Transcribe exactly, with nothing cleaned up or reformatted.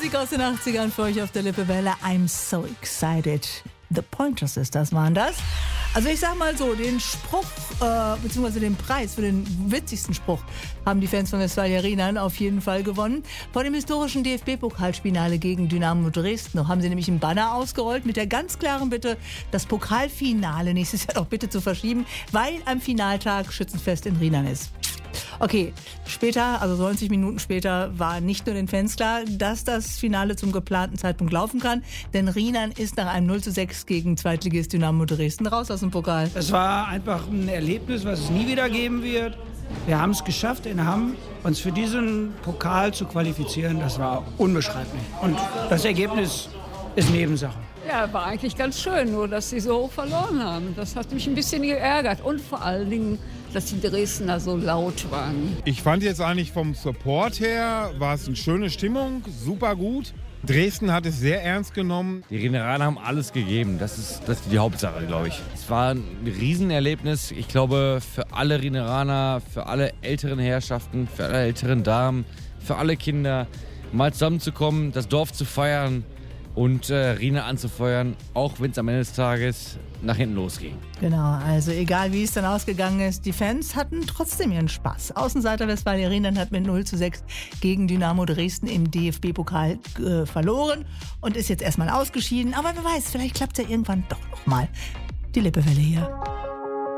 Musik aus den achtzigern für euch auf der Lippewelle. I'm so excited. The Pointer Sisters waren das. Also ich sag mal so, den Spruch, äh, beziehungsweise den Preis für den witzigsten Spruch haben die Fans von Westfalia Rheinland auf jeden Fall gewonnen. Vor dem historischen D F B-Pokalfinale gegen Dynamo Dresden haben sie nämlich einen Banner ausgerollt mit der ganz klaren Bitte, das Pokalfinale nächstes Jahr doch bitte zu verschieben, weil am Finaltag Schützenfest in Rheinland ist. Okay, später, also neunzig Minuten später, war nicht nur den Fans klar, dass das Finale zum geplanten Zeitpunkt laufen kann, denn Rheinland ist nach einem null zu sechs gegen Zweitligist Dynamo Dresden raus aus dem Pokal. Es war einfach ein Erlebnis, was es nie wieder geben wird. Wir haben es geschafft in Hamm, uns für diesen Pokal zu qualifizieren. Das war unbeschreiblich. Und das Ergebnis ist Nebensache. Ja, war eigentlich ganz schön, nur dass sie so hoch verloren haben. Das hat mich ein bisschen geärgert. Und vor allen Dingen, dass die Dresdner so laut waren. Ich fand jetzt eigentlich vom Support her, war es eine schöne Stimmung, super gut. Dresden hat es sehr ernst genommen. Die Rhieineraner haben alles gegeben. Das ist, das ist die Hauptsache, glaube ich. Es war ein Riesenerlebnis. Ich glaube, für alle Rhieineraner, für alle älteren Herrschaften, für alle älteren Damen, für alle Kinder, mal zusammenzukommen, das Dorf zu feiern und äh, Rheinland anzufeuern, auch wenn es am Ende des Tages nach hinten losging. Genau, also egal wie es dann ausgegangen ist, die Fans hatten trotzdem ihren Spaß. Außenseiter Westfalia Rheinland hat mit null zu sechs gegen Dynamo Dresden im D F B-Pokal äh, verloren und ist jetzt erstmal ausgeschieden. Aber wer weiß, vielleicht klappt es ja irgendwann doch noch mal. Die Lippewelle hier.